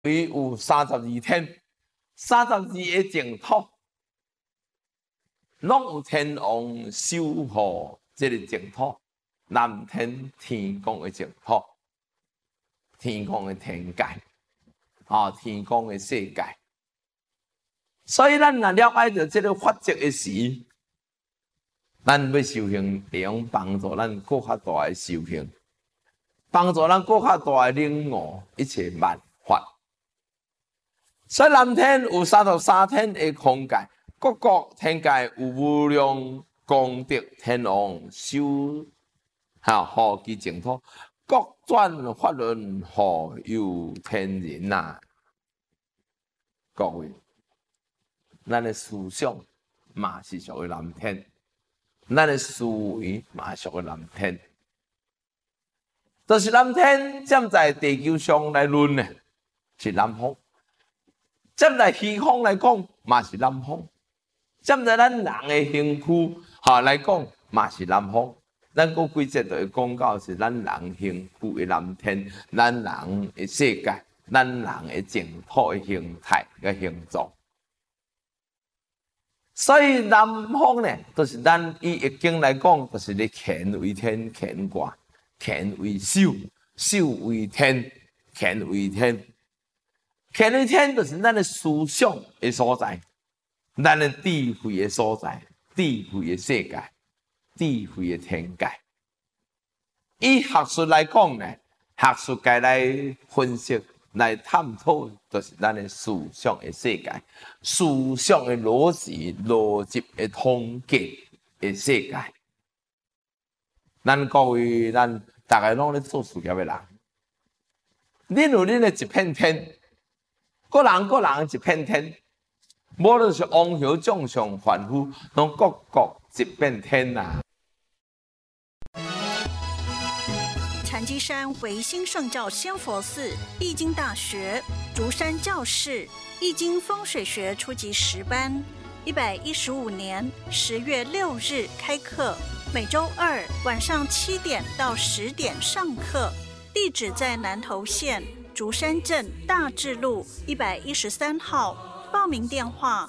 为有32天，32个净土，拢有天王守护这个净土，南天天公的净土，天公的天界，天公的世界。所以咱若了解到这个法则的时，咱要修行，会用帮助咱更较大的修行，帮助咱更较大的领悟一切万法。所以南天有33天的空界，各国天界有无量功德天王守护其净土，各转法轮护佑天人啊！各位，咱的思想嘛是属于南天，咱的思维嘛属于南天，就是南天站在地球上来论呢，是南方。站在虚空来讲，嘛是南方；站在咱人的身躯来讲，嘛是南方。咱过几节就会讲到是咱人身躯的南天，咱人的世界，咱人的净土的形态个形状。所以南方呢，就是咱以易经来讲，就是咧乾为天，乾卦，乾为守，守为天，乾为天。乾为天就是咱的思想的所在，咱的智慧的所在，智慧的世界，智慧的天界。以学术来讲呢，学术界来分析、来探讨，就是咱的思想的世界，思想的逻辑的统计的世界。咱各位，咱大家拢咧做事业的人，恁有恁的一片天。个人一片天，无论是王侯将相凡夫，拢各一片天呐。 禅机山唯心圣教仙佛寺易经大学竹山教室易经风水学初级10班，115年10月6日开课，每周2晚上7点到10点上课，地址在南投县竹山镇大智路113号，报名电话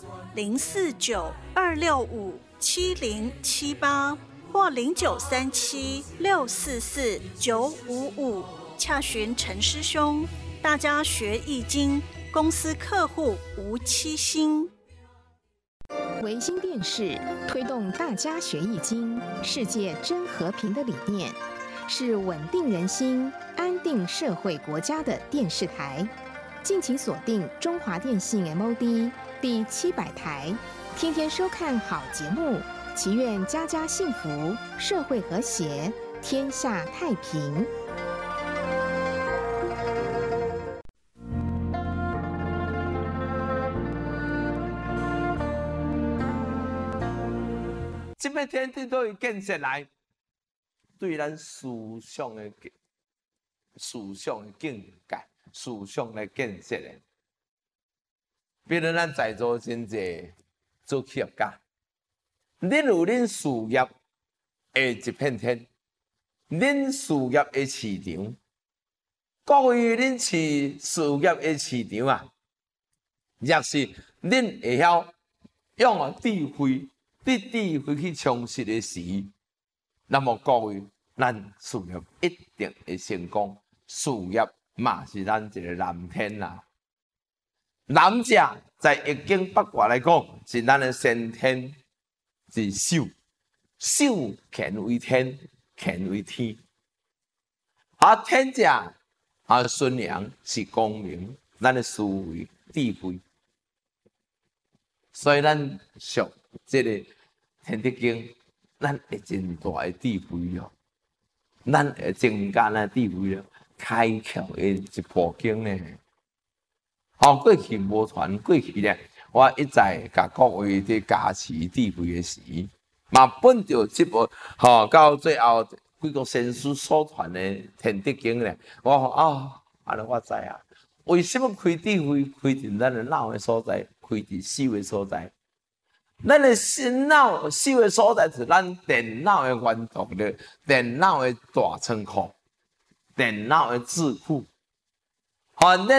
049-265-7078或0937-644-955，洽询陈师兄。大家学易经，公司客户无欺心。 维新电视推动大家学易经、世界真和平的理念，是稳定人心、安定社会国家的电视台。敬请锁定中华电信 MOD 第700台，天天收看好节目，祈愿家家幸福，社会和谐，天下太平。 这片天地都会建设来，对咱思想的境界、思想的建设的。比如咱在座真侪做企业家，恁有恁事业的一片天，恁事业的市场，各位恁是事业的市场啊，若是恁会晓用智慧。你智慧去充实的时，那么各位，咱事业一定会成功。事业嘛是咱一个南天啦。南者在易经八卦来讲，是咱的先天是守，守乾为天，乾为天。天者顺阳是光明，咱的思维智慧。所以咱学这个天地经，咱会真大的智慧哦，咱会增加咱智慧哦，开窍的一部经呢。过去无传，过去咧，我一再甲各位伫加持智慧的时，嘛本着这部到最后几个先师所传的天地经咧，我安尼我知啊。为什么开智慧开伫咱的脑的所在，开伫手的所在？咱的心脑、手的所在是咱电脑的原动力，电脑的大仓库，电脑的智库。